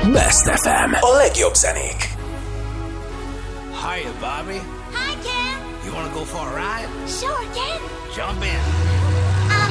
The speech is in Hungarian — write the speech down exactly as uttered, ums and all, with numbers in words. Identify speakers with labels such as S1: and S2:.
S1: Best ef em. A legjobb zenék.
S2: Hiya, Bobby.
S3: Hi, Ken.
S2: You wanna go for a ride?
S3: Sure, Ken.
S2: Jump in.